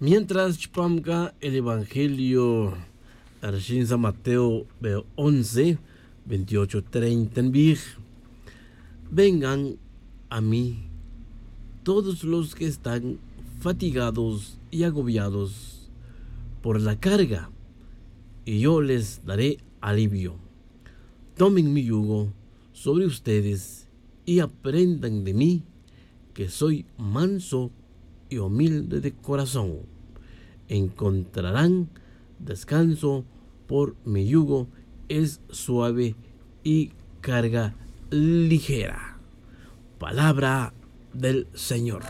Mientras chpamka el Evangelio Arshin San Mateo 11, 28, 30 vengan a mí todos los que están fatigados y agobiados por la carga, y yo les daré alivio. Tomen mi yugo sobre ustedes y aprendan de mí, que soy manso y humilde de corazón. Encontrarán descanso, por mi yugo es suave y carga ligera. Palabra del Señor.